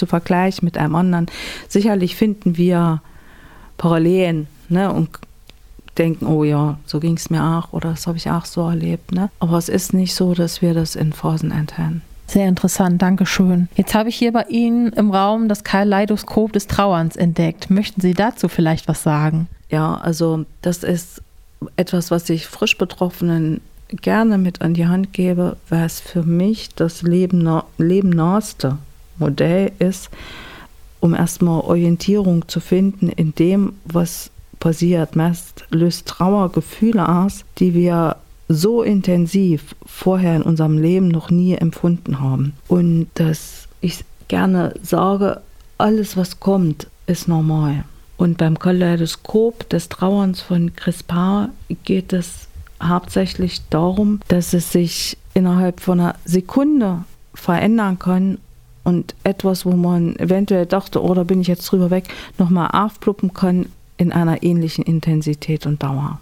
zu vergleichen mit einem anderen. Sicherlich finden wir Parallelen, ne, und denken, oh ja, so ging es mir auch oder das habe ich auch so erlebt. Ne? Aber es ist nicht so, dass wir das in Phasen einteilen. Sehr interessant, danke schön. Jetzt habe ich hier bei Ihnen im Raum das Kaleidoskop des Trauerns entdeckt. Möchten Sie dazu vielleicht was sagen? Ja, also das ist etwas, was ich frisch Betroffenen gerne mit an die Hand gebe, weil es für mich das lebennaheste Modell ist, um erstmal Orientierung zu finden in dem, was passiert. Meist löst Trauer Gefühle aus, die wir so intensiv vorher in unserem Leben noch nie empfunden haben. Und dass ich gerne sage, alles was kommt, ist normal. Und beim Kaleidoskop des Trauerns von Chris Paar geht es hauptsächlich darum, dass es sich innerhalb von einer Sekunde verändern kann und etwas, wo man eventuell dachte, oh, da bin ich jetzt drüber weg, nochmal aufpluppen kann in einer ähnlichen Intensität und Dauer.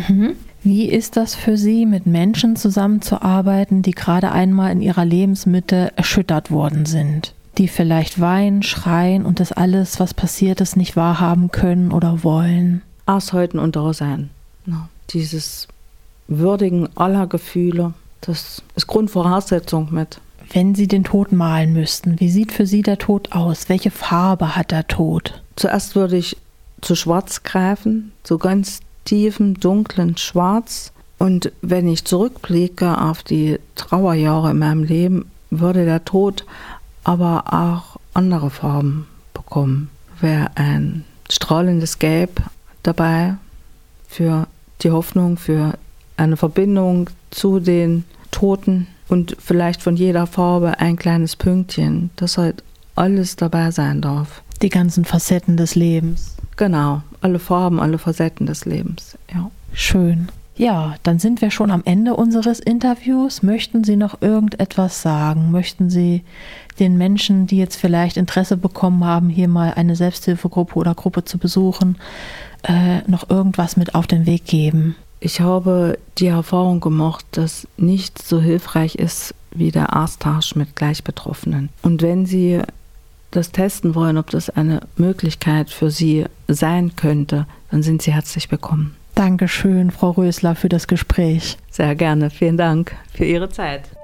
Wie ist das für Sie, mit Menschen zusammenzuarbeiten, die gerade einmal in ihrer Lebensmitte erschüttert worden sind? Die vielleicht weinen, schreien und das alles, was passiert ist, nicht wahrhaben können oder wollen? Aushalten und da sein. Ja, dieses Würdigen aller Gefühle, das ist Grundvoraussetzung mit. Wenn Sie den Tod malen müssten, wie sieht für Sie der Tod aus? Welche Farbe hat der Tod? Zuerst würde ich zu Schwarz greifen, zu ganz tiefem, dunklen Schwarz. Und wenn ich zurückblicke auf die Trauerjahre in meinem Leben, würde der Tod aber auch andere Farben bekommen. Wäre ein strahlendes Gelb dabei für die Hoffnung, für eine Verbindung zu den Toten und vielleicht von jeder Farbe ein kleines Pünktchen, dass halt alles dabei sein darf. Die ganzen Facetten des Lebens. Genau, alle Farben, alle Facetten des Lebens, ja. Schön. Ja, dann sind wir schon am Ende unseres Interviews. Möchten Sie noch irgendetwas sagen? Möchten Sie den Menschen, die jetzt vielleicht Interesse bekommen haben, hier mal eine Selbsthilfegruppe oder Gruppe zu besuchen, noch irgendwas mit auf den Weg geben? Ich habe die Erfahrung gemacht, dass nichts so hilfreich ist wie der Austausch mit Gleichbetroffenen. Und wenn Sie das testen wollen, ob das eine Möglichkeit für Sie sein könnte, dann sind Sie herzlich willkommen. Dankeschön, Frau Rösler, für das Gespräch. Sehr gerne. Vielen Dank für Ihre Zeit.